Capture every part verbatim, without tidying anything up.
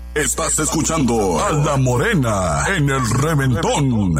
Estás escuchando a La Morena en el Reventón.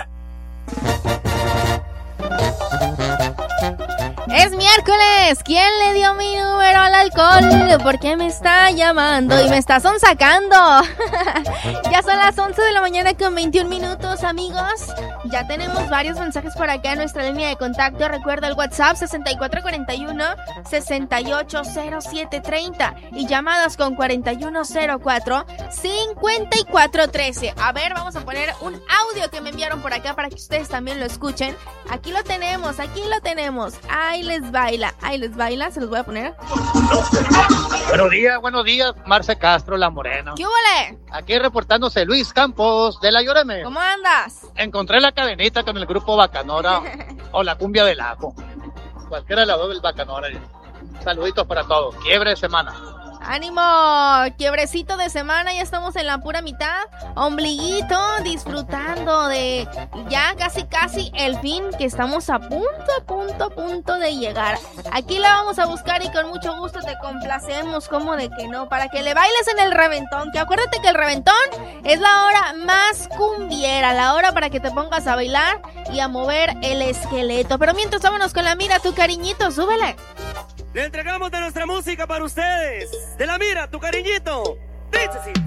Es miércoles. ¿Quién le dio mi número al alcohol? ¿Por qué me está llamando y me está sonsacando? Ya son las once de la mañana con veintiún minutos, amigos. Ya tenemos varios mensajes por acá en nuestra línea de contacto. Recuerda el WhatsApp sesenta y cuatro cuarenta y uno, sesenta y ocho cero siete treinta y llamadas con cuarenta y uno cero cuatro, cincuenta y cuatro trece. A ver, vamos a poner un audio que me enviaron por acá para que ustedes también lo escuchen. Aquí lo tenemos, aquí lo tenemos. Ahí les baila, ahí les baila, se los voy a poner. Buenos días, buenos días, Marce Castro, La Morena. ¿Qué huele? Aquí reportándose Luis Campos de La Llóreme. ¿Cómo andas? Encontré la cadenita con el grupo Bacanora o la cumbia del ajo. Cualquiera de las dos del Bacanora. Saluditos para todos. Quiebre de semana. ¡Ánimo! Quiebrecito de semana, ya estamos en la pura mitad. Ombliguito, disfrutando de ya casi casi el fin, que estamos a punto, a punto, a punto de llegar. Aquí la vamos a buscar y con mucho gusto te complacemos, como de que no, para que le bailes en el reventón. Que acuérdate que el reventón es la hora más cumbiera, la hora para que te pongas a bailar y a mover el esqueleto. Pero mientras, vámonos con la mira, tu cariñito, súbele. Le entregamos de nuestra música para ustedes. De la mira, tu cariñito. Dice así.